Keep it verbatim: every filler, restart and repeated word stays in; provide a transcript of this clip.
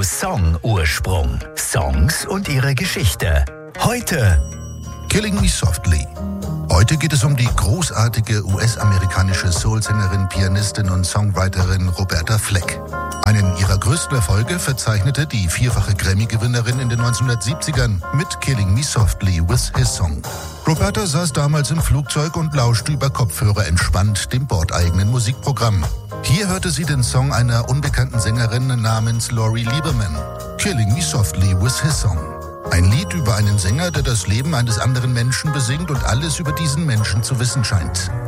Song-Ursprung. Songs und ihre Geschichte. Heute Killing Me Softly. Heute geht es um die großartige U S-amerikanische Soul-Sängerin, Pianistin und Songwriterin Roberta Fleck. Einen ihrer größten Erfolge verzeichnete die vierfache Grammy-Gewinnerin in den neunzehnhundertsiebzigern mit Killing Me Softly with His Song. Roberta saß damals im Flugzeug und lauschte über Kopfhörer entspannt dem bordeigenen Musikprogramm. Hier hörte sie den Song einer unbekannten Sängerin namens Lori Lieberman. Killing Me Softly with His Song. Ein Lied über einen Sänger, der das Leben eines anderen Menschen besingt und alles über diesen Menschen zu wissen scheint.